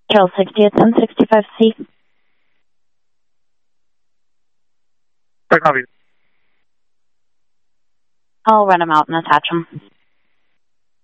Trail 60 at 1065C. I copy. I'll run them out and attach them.